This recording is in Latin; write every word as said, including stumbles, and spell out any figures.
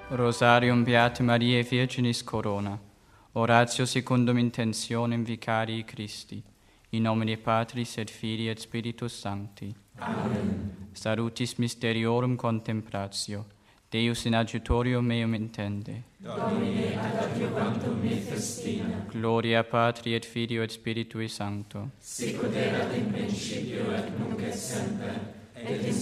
Rosarium Beate Mariae Virginis Corona. Oratio secundum intentionem Vicarii Christi. In nomine Patris et Filii et Spiritus Sancti. Amen. Salutis mysteriorum contemplatio. Deus in adjutorium meum intende. Domine ad adjuvantum me festina. Gloria Patri et Filio et Spiritui Sancto. Sic ut erat in principio et nunc et semper, et in